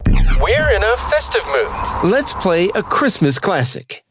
We're in a festive mood. Let's play a Christmas classic.